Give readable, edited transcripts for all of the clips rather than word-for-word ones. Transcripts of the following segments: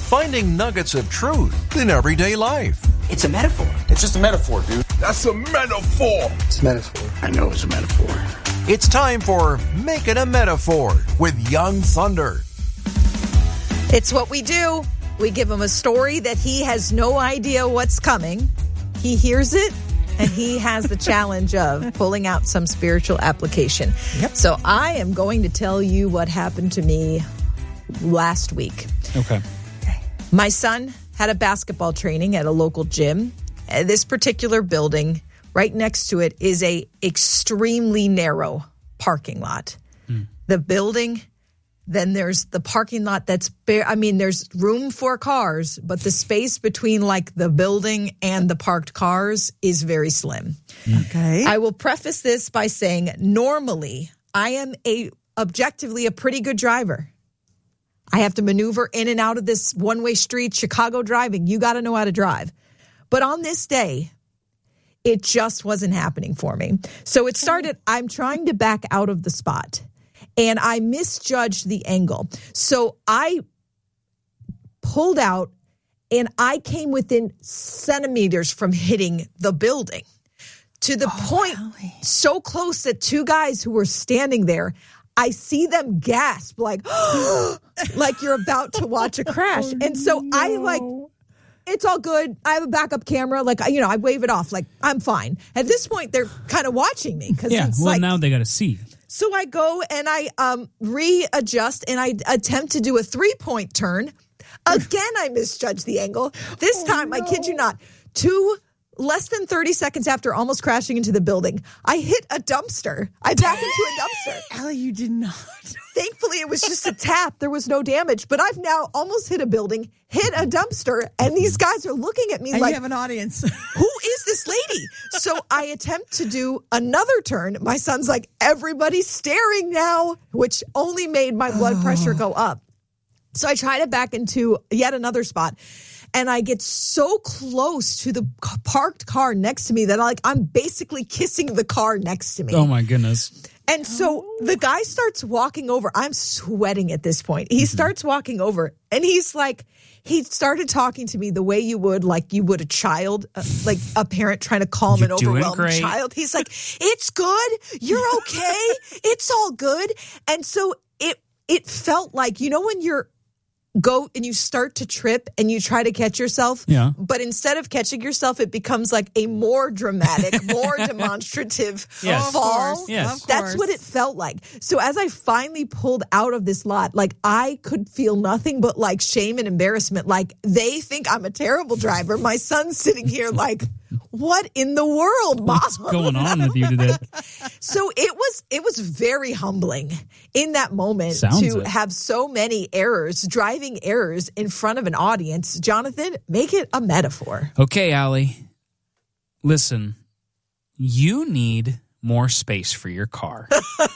finding nuggets of truth in everyday life. It's a metaphor. It's just a metaphor, dude. That's a metaphor. It's a metaphor. I know it's a metaphor. It's time for Make It a Metaphor with Young Thunder. It's what we do. We give him a story that he has no idea what's coming. He hears it, and he has the challenge of pulling out some spiritual application. Yep. So I am going to tell you what happened to me last week. Okay. My son had a basketball training at a local gym. This particular building, right next to it, is a extremely narrow parking lot. The building, then there's the parking lot that's bare. I mean, there's room for cars, but the space between like the building and the parked cars is very slim. Okay. I will preface this by saying normally I am objectively a pretty good driver. I have to maneuver in and out of this one-way street, Chicago driving. You got to know how to drive. But on this day, it just wasn't happening for me. So it started, I'm trying to back out of the spot, and I misjudged the angle. So I pulled out, and I came within centimeters from hitting the building to the point so close that two guys who were standing there, I see them gasp like, like you're about to watch a crash. And so it's all good. I have a backup camera. Like, I wave it off. Like, I'm fine. At this point, they're kind of watching me. Now they got to see. So I go and I readjust and I attempt to do a 3-point turn. Again, I misjudged the angle. This time, I kid you not, less than 30 seconds after almost crashing into the building, I hit a dumpster. I backed into a dumpster. Allie, you did not. Thankfully, it was just a tap. There was no damage. But I've now almost hit a building, hit a dumpster, and these guys are looking at me and like, you have an audience. Who is this lady? So I attempt to do another turn. My son's like, everybody's staring now, which only made my blood pressure go up. So I try to back into yet another spot. And I get so close to the parked car next to me that I'm basically kissing the car next to me. Oh, my goodness. And so the guy starts walking over. I'm sweating at this point. He starts walking over, and he's like, he started talking to me the way you would a child, like a parent trying to calm an overwhelmed child. He's like, it's good. You're okay. It's all good. And so it felt like, when you're go and you start to trip and you try to catch yourself. Yeah. But instead of catching yourself, it becomes like a more dramatic, more demonstrative fall. Yes. That's what it felt like. So as I finally pulled out of this lot, I could feel nothing but shame and embarrassment. They think I'm a terrible driver. My son's sitting here what in the world, Mom? What's going on with you today? So it was very humbling in that moment have so many driving errors in front of an audience. Jonathan, make it a metaphor. Okay, Allie. Listen, you need more space for your car.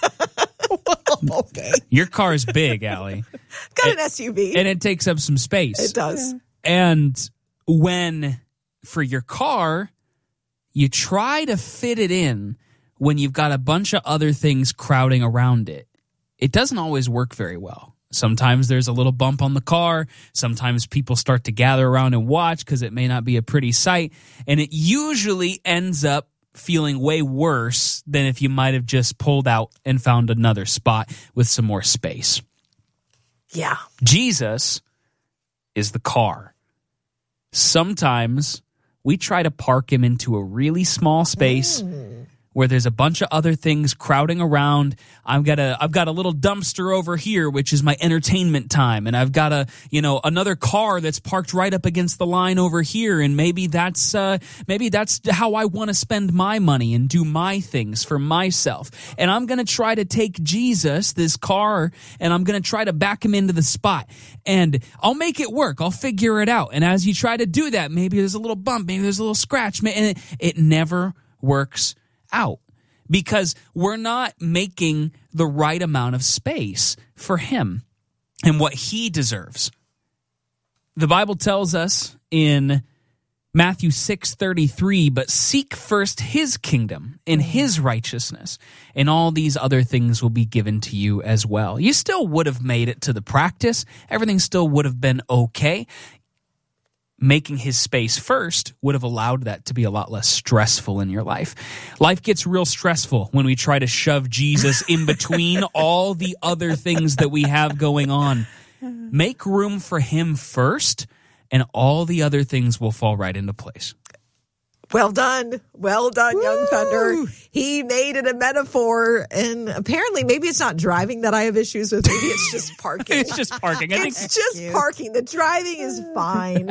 Okay. Your car is big, Allie. Got an SUV. And it takes up some space. It does. And when, for your car, you try to fit it in when you've got a bunch of other things crowding around it, it doesn't always work very well. Sometimes there's a little bump on the car. Sometimes people start to gather around and watch because it may not be a pretty sight. And it usually ends up feeling way worse than if you might have just pulled out and found another spot with some more space. Yeah. Jesus is the car. Sometimes we try to park him into a really small space where there's a bunch of other things crowding around. I've got a little dumpster over here, which is my entertainment time, and I've got another car that's parked right up against the line over here, and maybe that's how I want to spend my money and do my things for myself. And I'm going to try to take Jesus, this car, and I'm going to try to back him into the spot, and I'll make it work. I'll figure it out. And as you try to do that, maybe there's a little bump, maybe there's a little scratch, and it never works out because we're not making the right amount of space for him and what he deserves. The Bible tells us in Matthew 6:33, but seek first his kingdom and his righteousness, and all these other things will be given to you as well. You still would have made it to the practice. Everything still would have been okay. Making his space first would have allowed that to be a lot less stressful in your life. Life gets real stressful when we try to shove Jesus in between all the other things that we have going on. Make room for him first, and all the other things will fall right into place. Well done, Young Thunder. He made it a metaphor, and apparently maybe it's not driving that I have issues with. Maybe it's just parking. It's just parking. It's just parking. The driving is fine.